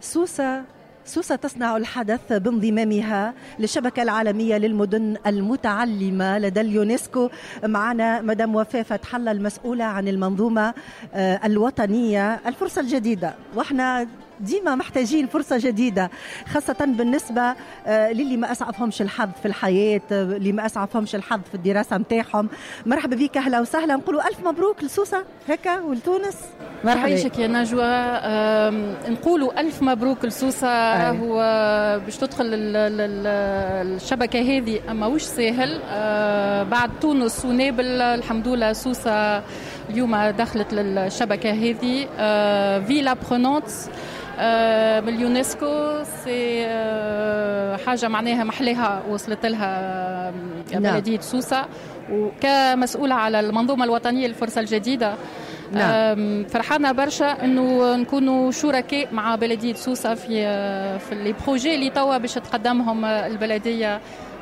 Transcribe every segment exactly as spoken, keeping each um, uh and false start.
سوسة سوسة تصنع الحدث بانضمامها للشبكة العالمية للمدن المتعلمة لدى اليونسكو. معنا مدام وفاء فتح الله المسؤولة عن المنظومة الوطنية. الفرصة الجديدة، واحنا ديما محتاجين فرصة جديدة، خاصة بالنسبة للي ما أسعفهمش الحظ في الحياة، اللي ما أسعفهمش الحظ في الدراسة متاعهم. مرحبا بك، أهلا وسهلا، نقولوا ألف مبروك لسوسة هكا ولتونس. مرحبا يعيشك يا نجوى. نقولوا ألف مبروك لسوسة. أي. هو باش تدخل الشبكة هذه أما وش سهل. بعد تونس ونابل الحمد لله سوسة اليوم دخلت للشبكة هذه. فيلا برونونت باليونسكو، سي حاجة معناها محلها وصلت لها بلدية سوسة، وكمسؤولة على المنظومة الوطنية للفرصة الجديدة. نعم. فرحانة برشا انه نكونوا شركاء مع بلدية سوسة في في لي بروجي اللي توا باش تقدمهم البلدية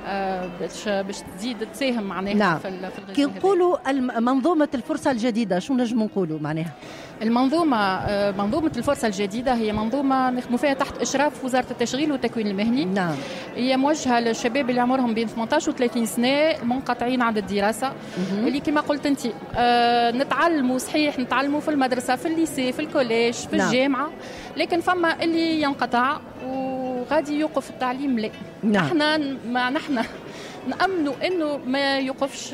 باش باش تزيد تساهم معناها. نعم. في الغزو. كي نقولوا منظومة الفرصة الجديدة شو نجم نقولوا معناها؟ المنظومة منظومة الفرصة الجديدة هي منظومة نخدموا فيها تحت إشراف وزارة التشغيل والتكوين المهني. نعم. هي موجهة للشباب اللي عمرهم بين ثمانية عشر و ثلاثين سنة منقطعين عن الدراسة. م- اللي كما قلت أنت آه نتعلموا صحيح، نتعلموا في المدرسة، في الليسي، في الكوليج، في نعم. الجامعة، لكن فما اللي ينقطع وغادي يوقف التعليم. لا. نعم. نحن ما نحن نأمنوا إنه ما يوقفش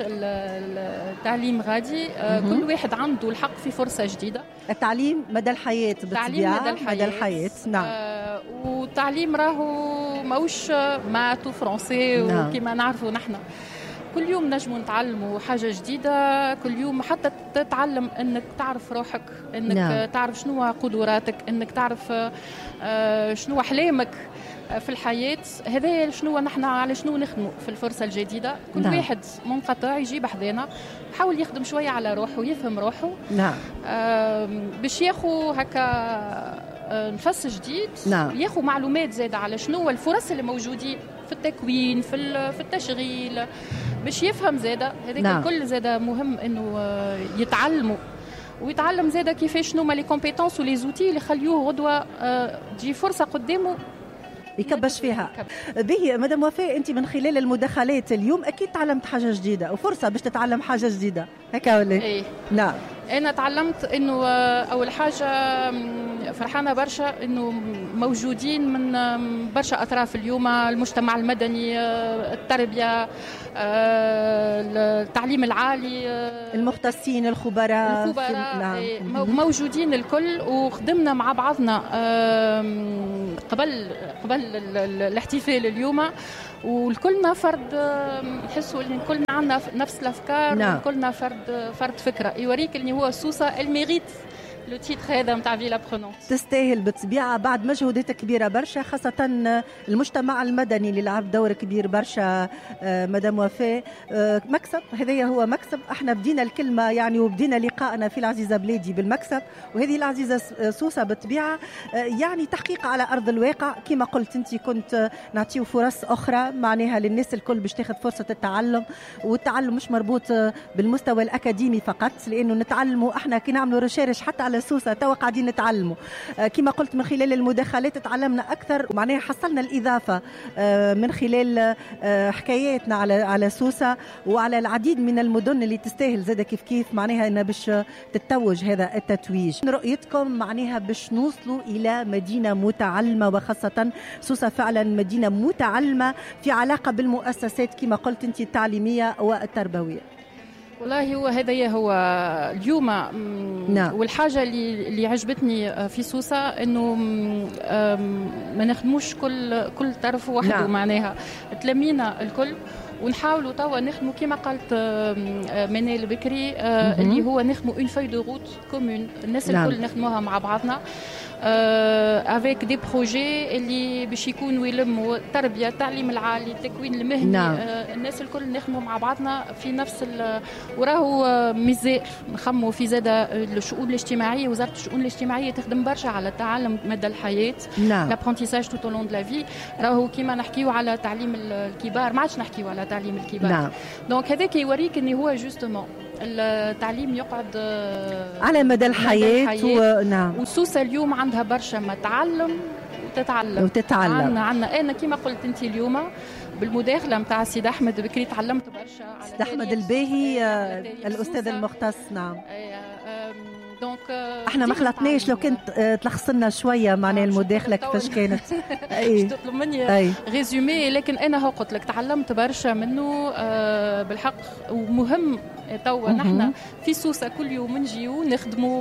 التعليم غادي. كل واحد عنده الحق في فرصة جديدة. التعليم مدى الحياة بالطبيعة. مدى الحياة, مدى الحياة. نعم. آه والتعليم راهو موش مات وفرنسي. نعم. وكما نعرفوا نحن كل يوم نجموا نتعلموا حاجة جديدة، كل يوم حتى تتعلم انك تعرف روحك، انك نعم. تعرف شنو قدراتك، انك تعرف آه شنو احلامك في الحياة. هذا شنو نحن على شنو نخدموا في الفرصة الجديدة. كل نعم. واحد منقطع يجيب حذانا يحاول يخدم شوية على روحه ويفهم روحه. نعم. آه باش ياخو هكا نفس جديد. نعم. ياخو معلومات زادة على شنو الفرص اللي موجودين في التكوين، في في التشغيل، باش يفهم زادة. هذا نعم. الكل زادة مهم انه يتعلموا ويتعلم زادة كيفاش شنو ما لي كومبيتونس ولي زوتي اللي خليوه غدوة تجي فرصة قدامه يكبش فيها. به مدام وفاء، انت من خلال المداخلات اليوم اكيد تعلمت حاجه جديده وفرصه باش تتعلم حاجه جديده هكا ولا؟ ايه. نعم. انا تعلمت انه اول حاجه فرحانه برشا انه موجودين من برشا اطراف اليوم، المجتمع المدني، التربيه، التعليم العالي، المختصين، الخبراء الخبراء. نعم. موجودين الكل وخدمنا مع بعضنا قبل قبل الاحتفال اليوم، والكلنا فرد نحسوا ان كلنا عندنا نفس الافكار. نعم. كلنا فرد فرد فكره يوريك اللي هو سوسة الميريت لو تيتر هذا نتاع فيلا برونونت. تستاهل بالطبيعه بعد مجهودات كبيره برشا، خاصه المجتمع المدني اللي لعب دور كبير برشا. مدام وفاء، مكسب، هذا هو مكسب. احنا بدينا الكلمه يعني وبدينا لقائنا في العزيزه بلادي بالمكسب، وهذه العزيزه سوسة بالطبيعه يعني تحقيق على ارض الواقع. كما قلت انت كنت نعطيو فرص اخرى معناها للناس الكل باش تاخذ فرصه التعلم، والتعلم مش مربوط بالمستوى الاكاديمي فقط، لانه نتعلموا احنا كي نعملوا ريشيرش حتى على سوسة توا قاعدين نتعلموا. كما قلت من خلال المداخلات تعلمنا أكثر، معناها حصلنا الإضافة من خلال حكاياتنا على على سوسة وعلى العديد من المدن اللي تستاهل زادة كيف كيف معناها إنها باش تتوج هذا التتويج. رؤيتكم معناها باش نوصلوا إلى مدينة متعلمة، وخاصة سوسة فعلا مدينة متعلمة في علاقة بالمؤسسات كما قلت أنت التعليمية والتربوية. والله هو هذا هو اليوم. نعم. والحاجة اللي اللي عجبتني في سوسة إنه ما نخدموش كل كل طرف وحده. نعم. معناها تلمينا الكل ونحاولوا توا نخدموا كما قالت منال بكري اللي هو نخدموا اون فاي دو روت كومون، الناس الكل. نعم. نخدموها مع بعضنا افيك دي بروجي اللي باش يكونوا يلموا التربيه، التعليم العالي، التكوين المهني. نعم. آه الناس الكل نخدموا مع بعضنا في نفس وراهو ميزير نخموا في زاده الشؤون الاجتماعيه. وزاره الشؤون الاجتماعيه تخدم برشا على التعلم مدى الحياه. نعم. لابرونتيساج توت اولون دو لا في. راهو كيما نحكيو على تعليم الكبار ما عادش نحكيو على تعليم الكبار. نعم. دونك هذاك يوريك ان هو جوستومون التعليم يقعد على مدى الحياة, مدى الحياة. و... نعم. وسوسة اليوم عندها برشا ما تعلم وتتعلم وتتعلم عنا عنا انا كما قلت انت اليوم بالمداخله نتاع سيد احمد بكري تعلمت برشا على سيد احمد الباهي الاستاذ المختص. نعم دونك احنا ما خلطناش، لو كنت تلخص لنا شويه معناها المداخله كيفاش كانت. اي تطلب مني ريزومي، لكن انا هو قلت لك تعلمت برشا منه أه بالحق. ومهم توا نحن في سوسه كل يوم نجيو نخدموا،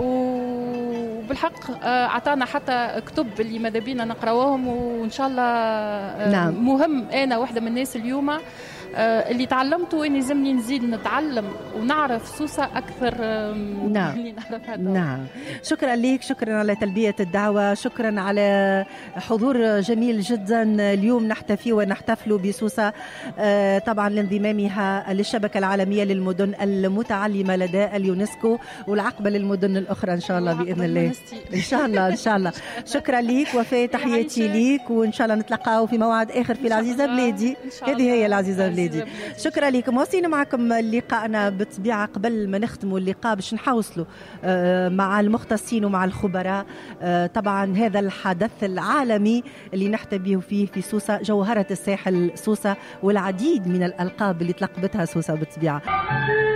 وبالحق اعطانا حتى كتب اللي ماذا بينا نقراوهم، وان شاء الله أه نعم. مهم انا واحده من الناس اليوم اللي تعلمته اني لازمني نزيد نتعلم ونعرف سوسه اكثر. نعم. اللي نعرفها. نعم، شكرا لك، شكرا على تلبيه الدعوه، شكرا على حضور جميل جدا. اليوم نحتفي ونحتفل بسوسه طبعا لانضمامها للشبكه العالميه للمدن المتعلمه لدى اليونسكو، والعقبه للمدن الاخرى ان شاء الله باذن الله. ان شاء الله ان شاء الله. شكرا لك وفاء، تحياتي لك، وان شاء الله نتلاقاو في موعد اخر في العزيزه بلادي. هذه هي العزيزه بلادي. شكرا لكم. واصلين معكم لقاءنا بالطبيعه. قبل ما نختموا اللقاء باش نحوصلوا مع المختصين ومع الخبراء طبعا هذا الحدث العالمي اللي نحتفي فيه في سوسه، جوهره الساحل سوسه، والعديد من الالقاب اللي تلقبتها سوسه بالطبيعه.